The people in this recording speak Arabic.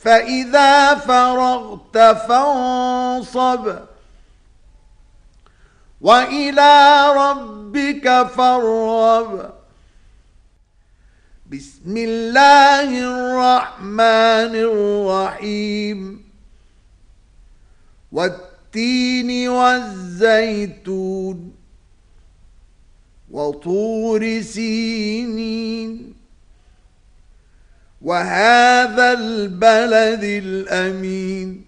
فإذا فرغت فانصب وإلى ربك فارغب. بسم الله الرحمن الرحيم. والتين والزيتون وطور سينين وهذا البلد الأمين